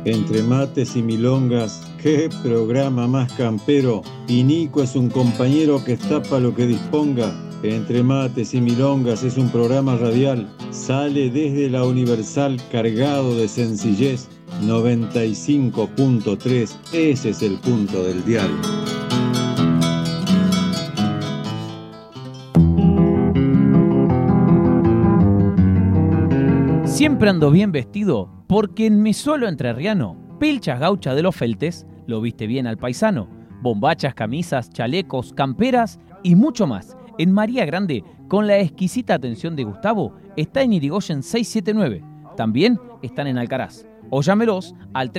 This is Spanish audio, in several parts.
Entre mates y milongas, qué programa más campero. Y Nico es un compañero que está pa' lo que disponga. Entre mates y milongas es un programa radial. Sale desde la Universal cargado de sencillez. 95.3, ese es el punto del dial. Siempre ando bien vestido, porque en mi suelo entrerriano, pilchas gauchas de los feltes, lo viste bien al paisano, bombachas, camisas, chalecos, camperas y mucho más. En María Grande, con la exquisita atención de Gustavo, está en Irigoyen 679. También están en Alcaraz. O llámelos al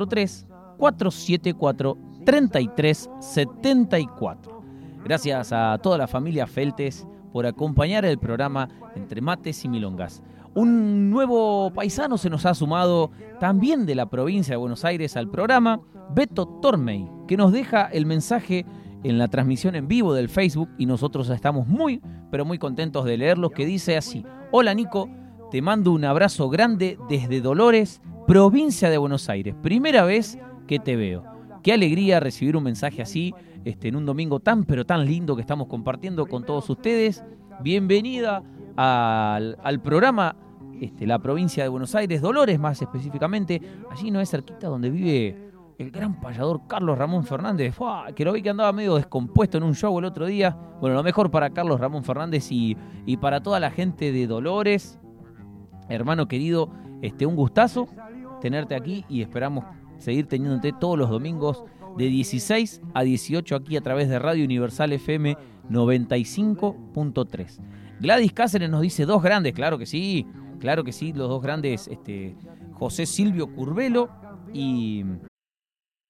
343-474-3374. Gracias a toda la familia Feltes por acompañar el programa Entre Mates y Milongas. Un nuevo paisano se nos ha sumado también de la provincia de Buenos Aires al programa, Beto Tormey, que nos deja el mensaje en la transmisión en vivo del Facebook y nosotros estamos muy, pero muy contentos de leerlo, que dice así: hola Nico, te mando un abrazo grande desde Dolores, provincia de Buenos Aires. Primera vez que te veo. Qué alegría recibir un mensaje así en un domingo tan, pero tan lindo que estamos compartiendo con todos ustedes. Bienvenida al programa la provincia de Buenos Aires, Dolores más específicamente. Allí no es cerquita donde vive el gran payador Carlos Ramón Fernández. ¡Fua! Que lo vi que andaba medio descompuesto en un show el otro día. Bueno, lo mejor para Carlos Ramón Fernández y para toda la gente de Dolores. Hermano querido, un gustazo tenerte aquí y esperamos seguir teniéndote todos los domingos de 16 a 18 aquí a través de Radio Universal FM 95.3. Gladys Cáceres nos dice dos grandes, claro que sí, los dos grandes, José Silvio Curvelo y